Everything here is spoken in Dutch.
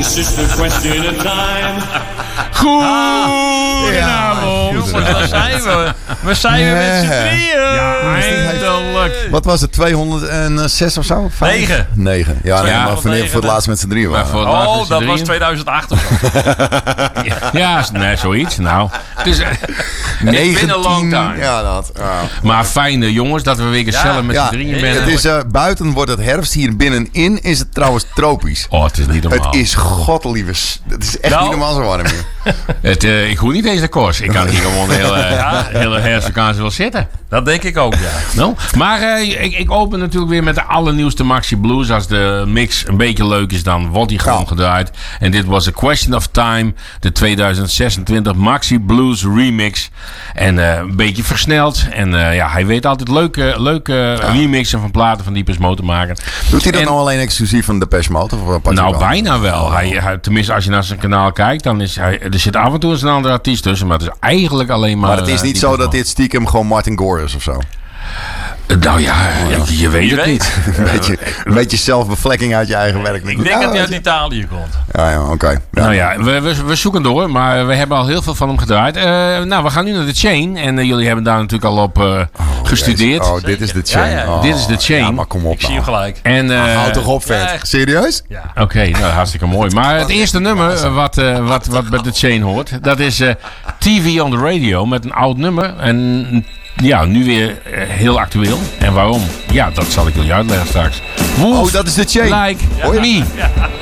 It's just a question of time. Goedenavond. Daar zijn we. We zijn weer met z'n drieën. Ja, eindelijk. Wat was het, 206 of zo? 9. 9. Ja, nee, maar wanneer voor het laatst met z'n drieën waren. Oh, dat was 2008 of zo. Ja, nee, zoiets. Nou, het is 19, a long time. Ja, dat. Maar fijn, jongens, dat we weer gezellig met z'n drieën zijn. Het is, buiten wordt het herfst. Hier binnenin is het trouwens tropisch. Oh, het is niet normaal. Het is godlieve. Het is echt niet normaal zo warm hier. Ik hoef niet eens de koers. Ik kan hier gewoon de hele herfstvakantie wel zitten. Dat denk ik ook, ja. No? Maar ik open natuurlijk weer met de allernieuwste Maxi Blues. Als de mix een beetje leuk is, dan wordt die gewoon gedraaid. En dit was A Question of Time. De 2026 Maxi Blues remix. En een beetje versneld. En hij weet altijd leuke remixen van platen van Deepest Mode te maken. Doet hij dat nou alleen exclusief van Depeche Mode? Nou, bijna wel. Tenminste, als je naar zijn kanaal kijkt, dan is er zit af en toe eens een andere artiest tussen. Maar het is eigenlijk alleen maar... Maar het is niet zo dat dit stiekem gewoon Martin Gore is of zo? Nou ja, je weet het niet. Een beetje zelfbevlekking uit je eigen werk. Ik denk dat hij uit Italië komt. Ja, oké. Ja. Nou ja, we zoeken door, maar we hebben al heel veel van hem gedraaid. We gaan nu naar de Chain. En jullie hebben daar natuurlijk al op gestudeerd. Oh, dit is de Chain. Ja. Oh. Dit is de Chain. Ja, maar kom op. Ik zie hem gelijk. En, houd toch op, vet. Ja, Serieus? Ja. Oké, nou hartstikke mooi. Maar het eerste nummer wat bij de Chain hoort, dat is TV on the Radio met een oud nummer. En ja, nu weer heel actueel. En waarom? Ja, dat zal ik jullie uitleggen straks. Wolf, dat is de Chain. Like me. Ja.